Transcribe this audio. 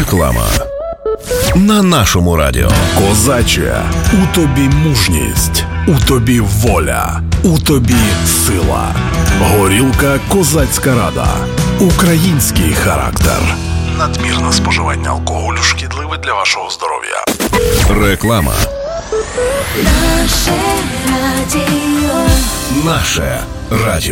Реклама на нашому радіо. Козаче, у тобі мужність, у тобі воля, у тобі сила. Горілка «Козацька Рада». Український характер. Надмірне споживання алкоголю шкідливе для вашого здоров'я. Реклама. Наше радіо. Наше радіо.